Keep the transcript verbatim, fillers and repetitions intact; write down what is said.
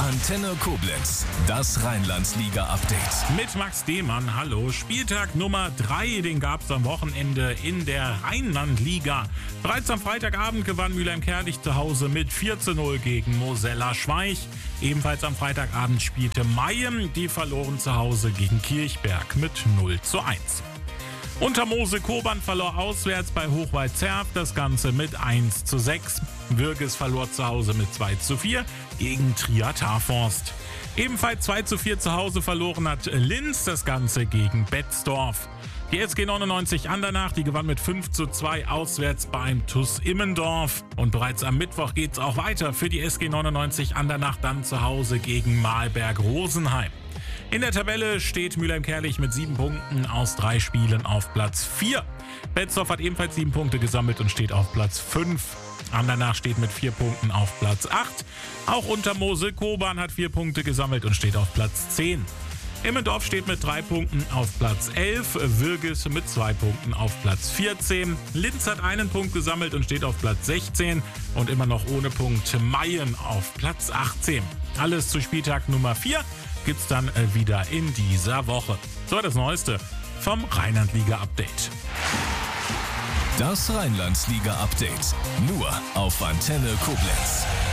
Antenne Koblenz, das Rheinland-Liga-Update. Mit Max Dehmann, hallo. Spieltag Nummer drei, den gab es am Wochenende in der Rheinland-Liga. Bereits am Freitagabend gewann Mülheim-Kärlich zu Hause mit vier zu null gegen Mosella Schweich. Ebenfalls am Freitagabend spielte Mayem, die verloren zu Hause gegen Kirchberg mit null zu eins. Untermoose Koban verlor auswärts bei Hochwald-Zerf, das Ganze mit eins zu sechs. Würges verlor zu Hause mit zwei zu vier gegen Trier-Tarforst. Ebenfalls zwei zu vier zu Hause verloren hat Linz, das Ganze gegen Betzdorf. Die S G neunundneunzig Andernach, die gewann mit fünf zu zwei auswärts beim T U S Immendorf. Und bereits am Mittwoch geht's auch weiter für die S G neunundneunzig Andernach dann zu Hause gegen Malberg-Rosenheim. In der Tabelle steht Mülheim-Kärlich mit sieben Punkten aus drei Spielen auf Platz vier. Betzdorf hat ebenfalls sieben Punkte gesammelt und steht auf Platz fünf. Andernach steht mit vier Punkten auf Platz acht. Auch Untermoose Koban hat vier Punkte gesammelt und steht auf Platz zehn. Immendorf steht mit drei Punkten auf Platz elf, Würges mit zwei Punkten auf Platz vierzehn. Linz hat einen Punkt gesammelt und steht auf Platz sechzehn und immer noch ohne Punkt Mayen auf Platz achtzehn. Alles zu Spieltag Nummer vier gibt's dann wieder in dieser Woche. So, das Neueste vom Rheinland-Liga-Update. Das Rheinland-Liga-Update, nur auf Antenne Koblenz.